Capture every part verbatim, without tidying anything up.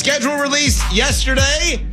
Schedule released yesterday.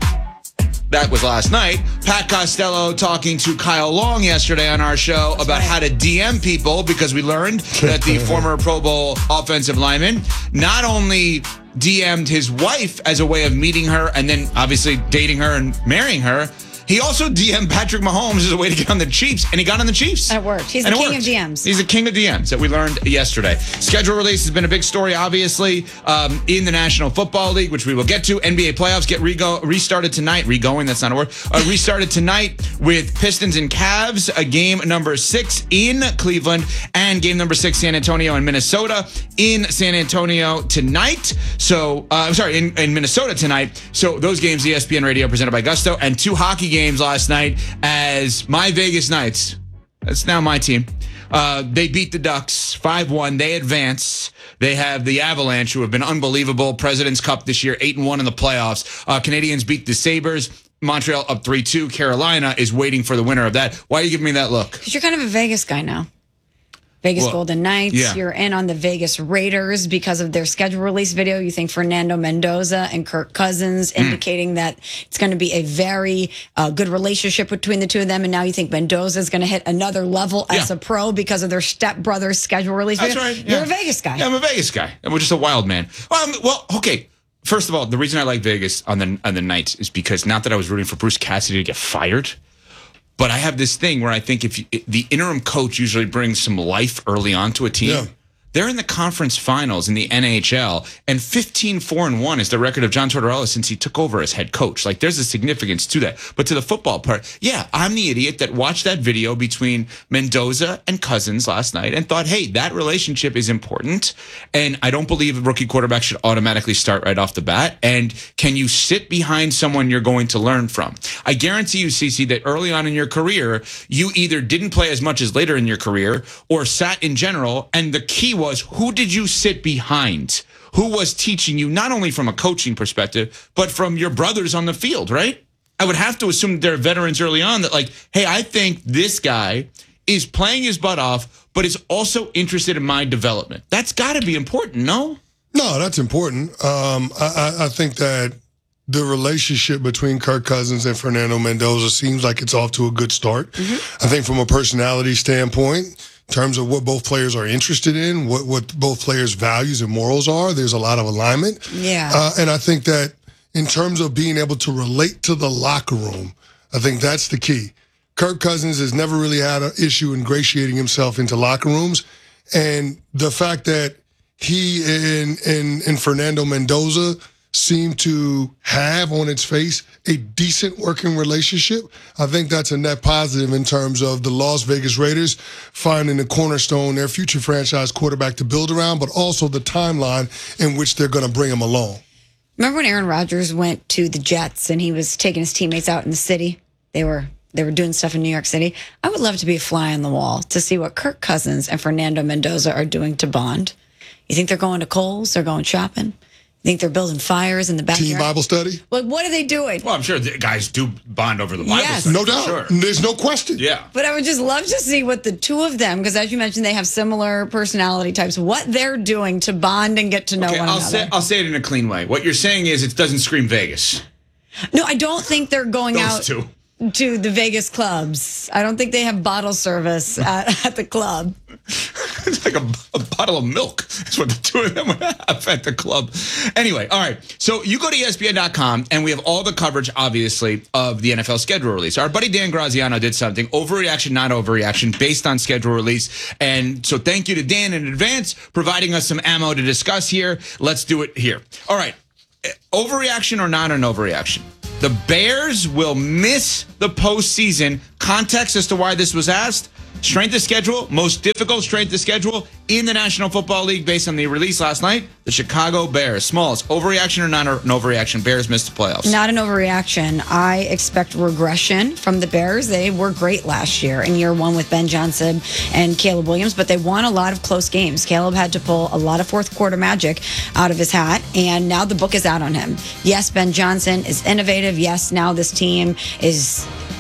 That was last night. Pat Costello talking to Kyle Long yesterday on our show That's about right. how to D M people, because we learned that the former Pro Bowl offensive lineman not only D M'd his wife as a way of meeting her and then obviously dating her and marrying her, he also D M'd Patrick Mahomes as a way to get on the Chiefs, and he got on the Chiefs. And it worked. He's the king of D Ms. He's the king of D Ms that we learned yesterday. Schedule release has been a big story, obviously, um, in the National Football League, which we will get to. N B A playoffs get re-go- restarted tonight. Re-going, that's not a word. Uh, restarted tonight with Pistons and Cavs, a game number six in Cleveland, and game number six, San Antonio and Minnesota in San Antonio tonight. So, uh, I'm sorry, in, in Minnesota tonight. So those games, E S P N Radio presented by Gusto, and two hockey games games last night as my Vegas Knights, that's now my team, uh, they beat the Ducks five one. They advance. They have the Avalanche, who have been unbelievable. President's Cup this year, eight and one in the playoffs. Uh, Canadians beat the Sabres. Montreal up three two. Carolina is waiting for the winner of that. Why are you giving me that look? Because you're kind of a Vegas guy now. Vegas well, Golden Knights. Yeah. You're in on the Vegas Raiders because of their schedule release video. You think Fernando Mendoza and Kirk Cousins, mm. indicating that it's going to be a very uh, good relationship between the two of them. And now you think Mendoza is going to hit another level yeah. as a pro because of their stepbrother's schedule release That's video. Right. Yeah. You're a Vegas guy. Yeah, I'm a Vegas guy. I'm just a wild man. Well, I'm, well, okay. First of all, the reason I like Vegas on the on the Knights is because not that I was rooting for Bruce Cassidy to get fired, but I have this thing where I think if you, the interim coach usually brings some life early on to a team. Yeah. They're in the conference finals in the N H L, and fifteen four and one is the record of John Tortorella since he took over as head coach. Like, there's a significance to that. But to the football part, yeah, I'm the idiot that watched that video between Mendoza and Cousins last night and thought, hey, that relationship is important, and I don't believe a rookie quarterback should automatically start right off the bat. And can you sit behind someone you're going to learn from? I guarantee you, Cece, that early on in your career, you either didn't play as much as later in your career or sat in general, and the key was, who did you sit behind? Who was teaching you, not only from a coaching perspective, but from your brothers on the field, right? I would have to assume that they're veterans early on that, like, hey, I think this guy is playing his butt off, but is also interested in my development. That's got to be important, no? No, that's important. Um, I, I think that the relationship between Kirk Cousins and Fernando Mendoza seems like it's off to a good start. Mm-hmm. I think from a personality standpoint, in terms of what both players are interested in, what, what both players' values and morals are, there's a lot of alignment. Yeah. Uh, and I think that in terms of being able to relate to the locker room, I think that's the key. Kirk Cousins has never really had an issue ingratiating himself into locker rooms. And the fact that he and, and, and Fernando Mendoza seem to have on its face a decent working relationship, I think that's a net positive in terms of the Las Vegas Raiders finding the cornerstone, their future franchise quarterback to build around, but also the timeline in which they're going to bring him along. Remember when Aaron Rodgers went to the Jets and he was taking his teammates out in the city? They were they were doing stuff in New York City. I would love to be a fly on the wall to see what Kirk Cousins and Fernando Mendoza are doing to bond. You think they're going to Kohl's? They're going shopping? You think they're building fires in the backyard? Team Bible study? Like, what are they doing? Well, I'm sure the guys do bond over the Bible yes. study. No doubt. Sure. There's no question. Yeah. But I would just love to see what the two of them, because as you mentioned, they have similar personality types, what they're doing to bond and get to know okay, one I'll another. Say, I'll say it in a clean way. What you're saying is it doesn't scream Vegas. No, I don't think they're going Those out two. to the Vegas clubs. I don't think they have bottle service at, at the club. It's like a, a bottle of milk. That's what the two of them would have at the club. Anyway, all right. So you go to E S P N dot com, and we have all the coverage, obviously, of the N F L schedule release. Our buddy Dan Graziano did something, overreaction, not overreaction, based on schedule release. And so thank you to Dan in advance, providing us some ammo to discuss here. Let's do it here. All right. Overreaction or not an overreaction? The Bears will miss the postseason. Context as to why this was asked. Strength of schedule, most difficult strength of schedule in the National Football League based on the release last night. The Chicago Bears. Smalls, overreaction or not an overreaction? Bears missed the playoffs. Not an overreaction. I expect regression from the Bears. They were great last year in year one with Ben Johnson and Caleb Williams, but they won a lot of close games. Caleb had to pull a lot of fourth quarter magic out of his hat, and now the book is out on him. Yes, Ben Johnson is innovative. Yes, now this team is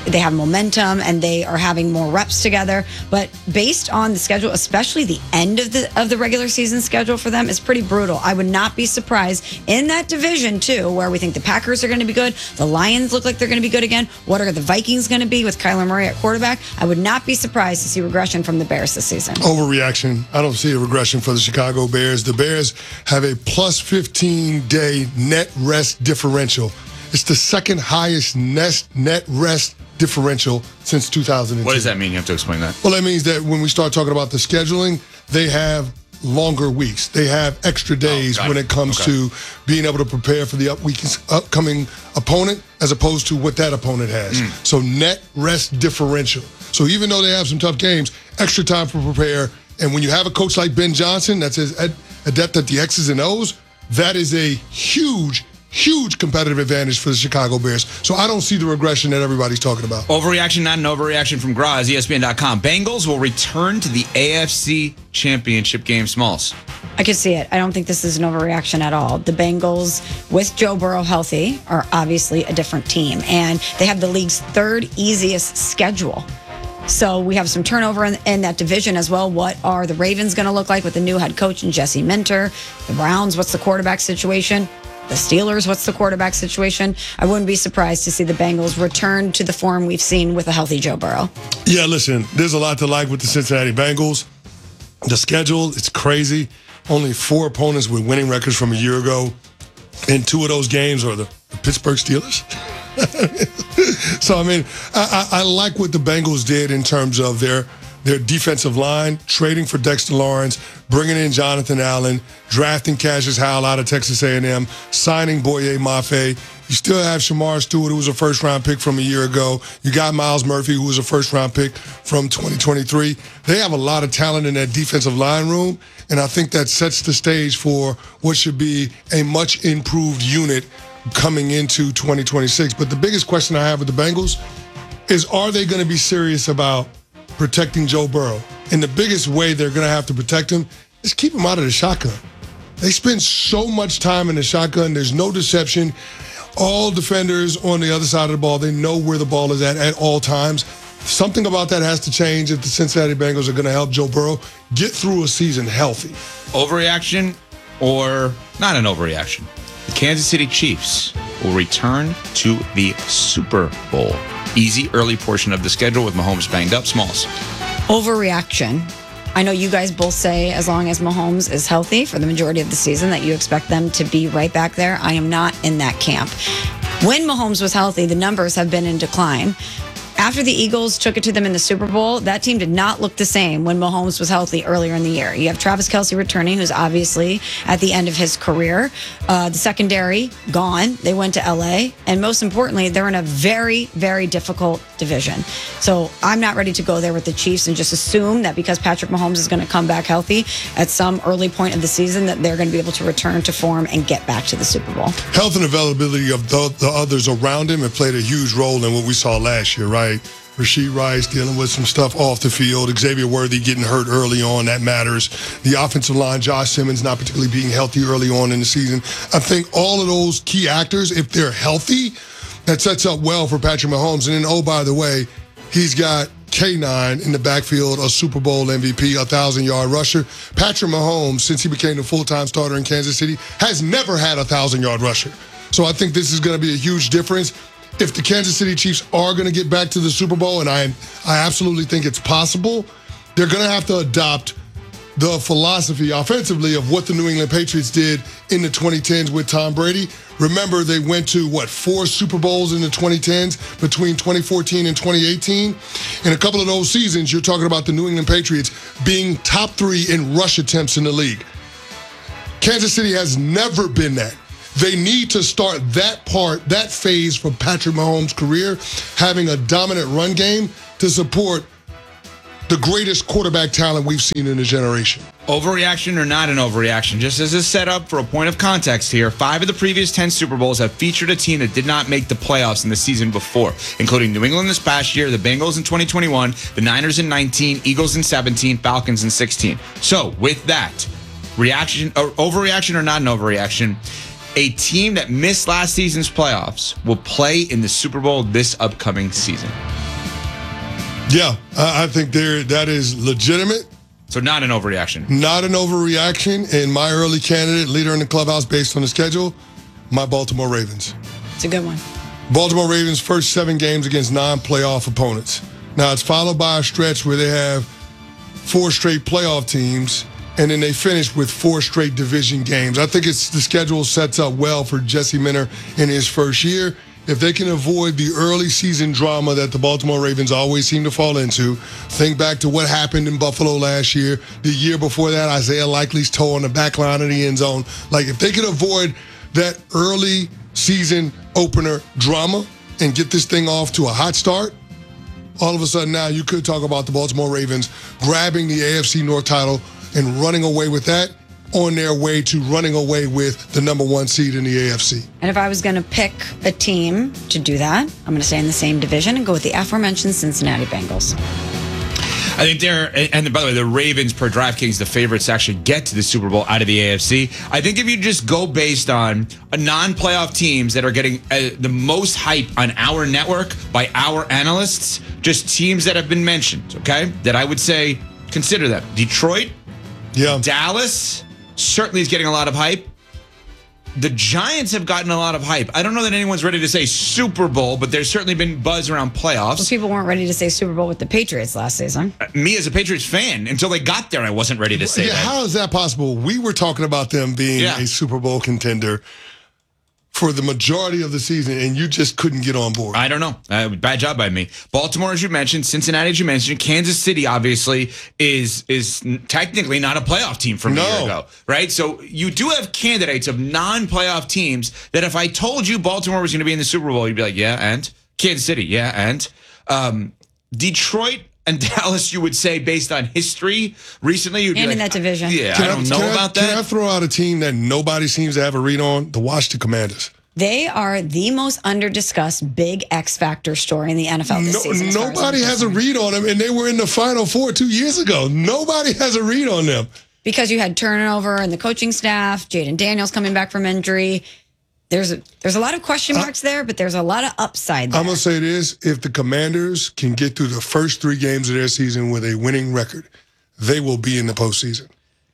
they have momentum and they are having more reps together. But based on the schedule, especially the end of the of the regular season schedule for them, is pretty brutal. I would not be surprised in that division too, where we think the Packers are going to be good, the Lions look like they're going to be good again. What are the Vikings going to be with Kyler Murray at quarterback? I would not be surprised to see regression from the Bears this season. Overreaction. I don't see a regression for the Chicago Bears. The Bears have a plus fifteen day net rest differential. It's the second highest net, net rest differential since two thousand two. What does that mean? You have to explain that. Well, that means that when we start talking about the scheduling, they have longer weeks. They have extra days oh, when it, it comes okay. to being able to prepare for the up week's upcoming opponent as opposed to what that opponent has. Mm. So net rest differential. So even though they have some tough games, extra time for prepare. And when you have a coach like Ben Johnson that's as adept at the X's and O's, that is a huge, huge competitive advantage for the Chicago Bears. So I don't see the regression that everybody's talking about. Overreaction, not an overreaction from Graz, E S P N dot com. Bengals will return to the A F C Championship game. Smalls. I can see it. I don't think this is an overreaction at all. The Bengals, with Joe Burrow healthy, are obviously a different team. And they have the league's third easiest schedule. So we have some turnover in, in that division as well. What are the Ravens going to look like with the new head coach and Jesse Minter? The Browns, what's the quarterback situation? The Steelers, what's the quarterback situation? I wouldn't be surprised to see the Bengals return to the form we've seen with a healthy Joe Burrow. Yeah, listen, there's a lot to like with the Cincinnati Bengals. The schedule, it's crazy. Only four opponents with winning records from a year ago. And two of those games are the, the Pittsburgh Steelers. So, I mean, I, I, I like what the Bengals did in terms of their their defensive line, trading for Dexter Lawrence, bringing in Jonathan Allen, drafting Cassius Howell out of Texas A and M, signing Boye Mafe. You still have Shamar Stewart, who was a first-round pick from a year ago. You got Miles Murphy, who was a first-round pick from twenty twenty-three. They have a lot of talent in that defensive line room, and I think that sets the stage for what should be a much improved unit coming into twenty twenty-six. But the biggest question I have with the Bengals is, are they going to be serious about protecting Joe Burrow? And the biggest way they're going to have to protect him is keep him out of the shotgun. They spend so much time in the shotgun. There's no deception. All defenders on the other side of the ball, they know where the ball is at at all times. Something about that has to change if the Cincinnati Bengals are going to help Joe Burrow get through a season healthy. Overreaction or not an overreaction? The Kansas City Chiefs will return to the Super Bowl. Easy early portion of the schedule with Mahomes banged up. Smalls. Overreaction. I know you guys both say as long as Mahomes is healthy for the majority of the season that you expect them to be right back there. I am not in that camp. When Mahomes was healthy, the numbers have been in decline. After the Eagles took it to them in the Super Bowl, that team did not look the same when Mahomes was healthy earlier in the year. You have Travis Kelce returning, who's obviously at the end of his career. Uh, the secondary, gone. They went to L A. And most importantly, they're in a very, very difficult division. So I'm not ready to go there with the Chiefs and just assume that because Patrick Mahomes is going to come back healthy at some early point of the season, that they're going to be able to return to form and get back to the Super Bowl. Health and availability of the, the others around him have played a huge role in what we saw last year, right? Rashee Rice dealing with some stuff off the field. Xavier Worthy getting hurt early on. That matters. The offensive line, Josh Simmons not particularly being healthy early on in the season. I think all of those key actors, if they're healthy, that sets up well for Patrick Mahomes. And then, oh, by the way, he's got K nine in the backfield, a Super Bowl M V P, a thousand-yard rusher. Patrick Mahomes, since he became the full-time starter in Kansas City, has never had a thousand-yard rusher. So I think this is going to be a huge difference. If the Kansas City Chiefs are going to get back to the Super Bowl, and I, I absolutely think it's possible, they're going to have to adopt the philosophy offensively of what the New England Patriots did in the twenty tens with Tom Brady. Remember, they went to, what, four Super Bowls in the twenty tens between twenty fourteen and twenty eighteen? In a couple of those seasons, you're talking about the New England Patriots being top three in rush attempts in the league. Kansas City has never been that. They need to start that part, that phase from Patrick Mahomes' career, having a dominant run game to support the greatest quarterback talent we've seen in a generation. Overreaction or not an overreaction? Just as a setup for a point of context here, five of the previous ten Super Bowls have featured a team that did not make the playoffs in the season before, including New England this past year, the Bengals in twenty twenty-one, the Niners in nineteen, Eagles in seventeen, Falcons in sixteen. So with that, reaction or overreaction or not an overreaction, A team that missed last season's playoffs will play in the Super Bowl this upcoming season. Yeah, I, I think there that is legitimate. So not an overreaction. Not an overreaction. And my early candidate, leader in the clubhouse based on the schedule, my Baltimore Ravens. It's a good one. Baltimore Ravens' first seven games against non-playoff opponents. Now, it's followed by a stretch where they have four straight playoff teams, and then they finish with four straight division games. I think it's the schedule sets up well for Jesse Minter in his first year. If they can avoid the early season drama that the Baltimore Ravens always seem to fall into, think back to what happened in Buffalo last year, the year before that, Isaiah Likely's toe on the back line of the end zone. Like, if they can avoid that early season opener drama and get this thing off to a hot start, all of a sudden now you could talk about the Baltimore Ravens grabbing the A F C North title and running away with that, on their way to running away with the number one seed in the A F C. And if I was going to pick a team to do that, I'm going to stay in the same division and go with the aforementioned Cincinnati Bengals. I think they're, and by the way, the Ravens per DraftKings, the favorites to actually get to the Super Bowl out of the A F C. I think if you just go based on a non-playoff teams that are getting uh, the most hype on our network by our analysts, just teams that have been mentioned, okay, that I would say consider them. Detroit, yeah, Dallas certainly is getting a lot of hype. The Giants have gotten a lot of hype. I don't know that anyone's ready to say Super Bowl, but there's certainly been buzz around playoffs. Well, people weren't ready to say Super Bowl with the Patriots last season. Uh, me as a Patriots fan, until they got there, I wasn't ready to say yeah, that. How is that possible? We were talking about them being yeah. a Super Bowl contender for the majority of the season, and you just couldn't get on board. I don't know. Uh, bad job by me. Baltimore, as you mentioned, Cincinnati, as you mentioned, Kansas City, obviously, is is technically not a playoff team from no. a year ago, right? So you do have candidates of non-playoff teams that if I told you Baltimore was going to be in the Super Bowl, you'd be like, yeah, and? Kansas City, yeah, and? Um, Detroit and Dallas, you would say, based on history recently, you'd and be in like, that division. Yeah, can I don't know I, about can that. Can I throw out a team that nobody seems to have a read on? The Washington Commanders. They are the most under-discussed big X Factor story in the N F L this No, season. nobody has a read on them, and they were in the Final Four two years ago. Nobody has a read on them. Because you had turnover in the coaching staff, Jaden Daniels coming back from injury. There's a, there's a lot of question marks uh, there, but there's a lot of upside there. I'm going to say this. If the Commanders can get through the first three games of their season with a winning record, they will be in the postseason.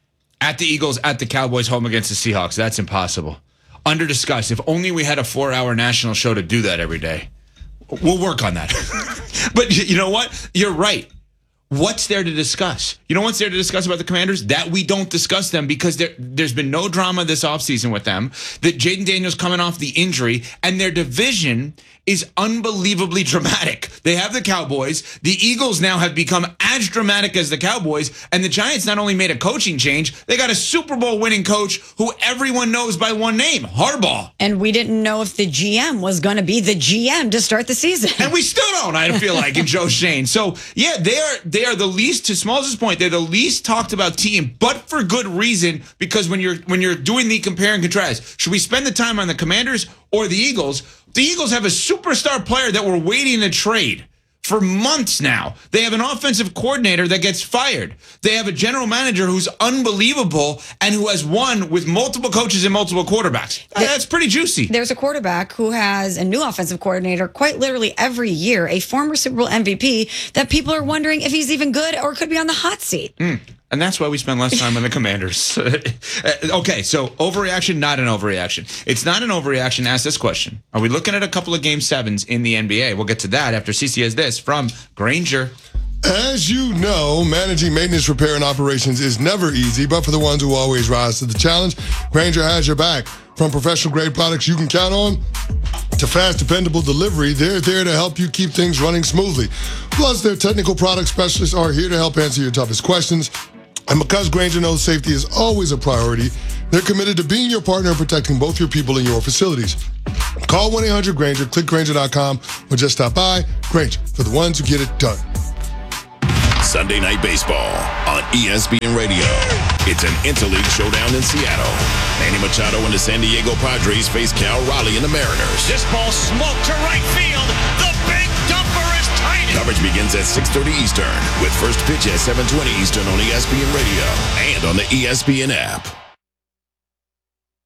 At the Eagles, at the Cowboys, home against the Seahawks. That's impossible. Under discussed. If only we had a four-hour national show to do that every day. We'll work on that. But you know what? You're right. What's there to discuss? You know what's there to discuss about the Commanders? That we don't discuss them because there, there's been no drama this offseason with them. That Jaden Daniels coming off the injury, and their division is unbelievably dramatic. They have the Cowboys. The Eagles now have become as dramatic as the Cowboys. And the Giants not only made a coaching change, they got a Super Bowl winning coach who everyone knows by one name, Harbaugh. And we didn't know if the G M was going to be the G M to start the season. And we still don't, I feel like, in Joe Shane. So, yeah, they are they are the least, to Smalls' point, they're the least talked about team, but for good reason, because when you're when you're doing the compare and contrast, should we spend the time on the Commanders or the Eagles? The Eagles have a superstar player that we're waiting to trade for months now. They have an offensive coordinator that gets fired. They have a general manager who's unbelievable and who has won with multiple coaches and multiple quarterbacks. Uh, that's pretty juicy. There's a quarterback who has a new offensive coordinator quite literally every year, a former Super Bowl M V P, that people are wondering if he's even good or could be on the hot seat. Mm. And that's why we spend less time on the Commanders. Okay, so overreaction, not an overreaction. It's not an overreaction. Ask this question. Are we looking at a couple of game sevens in the N B A? We'll get to that after C C has this from Grainger. As you know, managing maintenance, repair, and operations is never easy, but for the ones who always rise to the challenge, Grainger has your back. From professional-grade products you can count on to fast, dependable delivery, they're there to help you keep things running smoothly. Plus, their technical product specialists are here to help answer your toughest questions. And because Grainger knows safety is always a priority, they're committed to being your partner in protecting both your people and your facilities. Call one eight hundred Grainger, click Grainger dot com, or just stop by. Grainger, for the ones who get it done. Sunday Night Baseball on E S P N Radio. It's an interleague showdown in Seattle. Manny Machado and the San Diego Padres face Cal Raleigh and the Mariners. This ball smoked to right field. The big dumper is tiny. Coverage begins at six thirty Eastern with first pitch at seven twenty Eastern on E S P N Radio and on the E S P N app.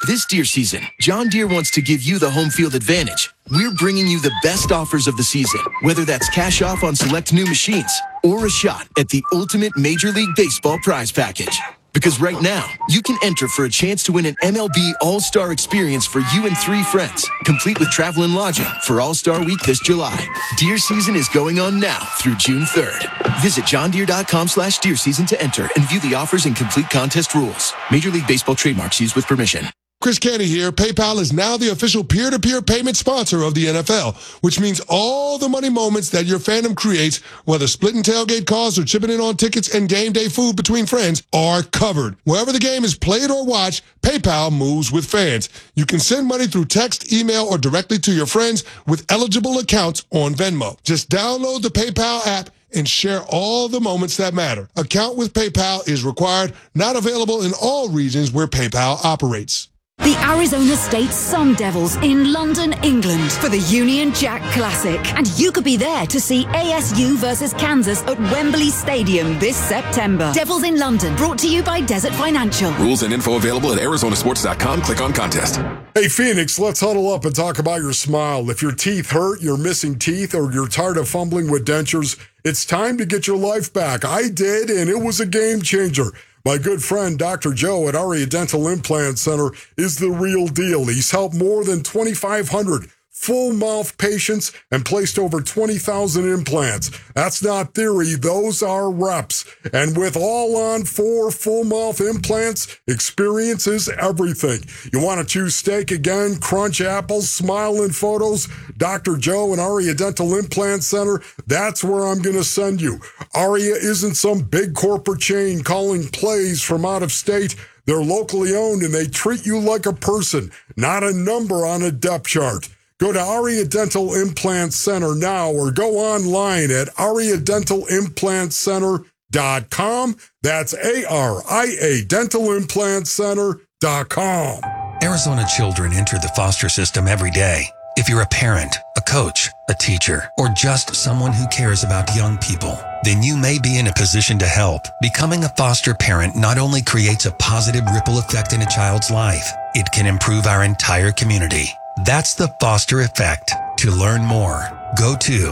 This deer season, John Deere wants to give you the home field advantage. We're bringing you the best offers of the season, whether that's cash off on select new machines or a shot at the ultimate Major League Baseball prize package. Because right now, you can enter for a chance to win an M L B All-Star experience for you and three friends, complete with travel and lodging for All-Star Week this July. Deer season is going on now through June third. Visit johndeere.com slash deer season to enter and view the offers and complete contest rules. Major League Baseball trademarks used with permission. Chris Canty here. PayPal is now the official peer-to-peer payment sponsor of the N F L, which means all the money moments that your fandom creates, whether splitting tailgate costs or chipping in on tickets and game day food between friends, are covered. Wherever the game is played or watched, PayPal moves with fans. You can send money through text, email, or directly to your friends with eligible accounts on Venmo. Just download the PayPal app and share all the moments that matter. Account with PayPal is required, not available in all regions where PayPal operates. The Arizona State Sun Devils in London, England for the Union Jack Classic. And you could be there to see A S U versus Kansas at Wembley Stadium this September. Devils in London, brought to you by Desert Financial. Rules and info available at arizona sports dot com. Click on contest. Hey, Phoenix, let's huddle up and talk about your smile. If your teeth hurt, you're missing teeth, or you're tired of fumbling with dentures, it's time to get your life back. I did, and it was a game changer. My good friend, Doctor Joe at Aria Dental Implant Center, is the real deal. He's helped more than twenty-five hundred full mouth patients and placed over twenty thousand implants. That's not theory, those are reps. And with all on four full mouth implants, experience is everything. You want to choose steak again, crunch apples, smile in photos? Doctor Joe and Aria Dental Implant Center, that's where I'm going to send you. Aria isn't some big corporate chain calling plays from out of state. They're locally owned and they treat you like a person, not a number on a depth chart. Go to Aria Dental Implant Center now or go online at aria dental implant center dot com. That's A R I A dental implant center dot com. Arizona children enter the foster system every day. If you're a parent, a coach, a teacher, or just someone who cares about young people, then you may be in a position to help. Becoming a foster parent not only creates a positive ripple effect in a child's life, it can improve our entire community. That's the Foster Effect. To learn more, go to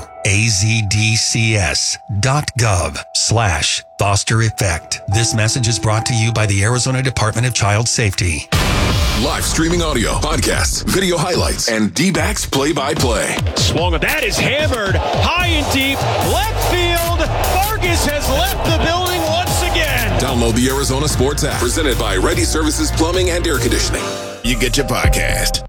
azdcs.gov slash foster effect. This message is brought to you by the Arizona Department of Child Safety. Live streaming audio, podcasts, video highlights, and D-backs play-by-play. Swung, that is hammered high and deep, left field. Vargas has left the building once again. Download the Arizona Sports app, presented by Ready Services Plumbing and Air Conditioning. You get your podcast.